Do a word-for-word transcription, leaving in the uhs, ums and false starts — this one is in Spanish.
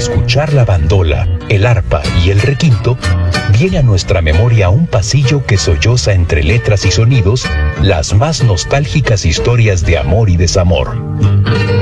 escuchar la bandola, el arpa y el requinto, viene a nuestra memoria un pasillo que solloza entre letras y sonidos las más nostálgicas historias de amor y desamor.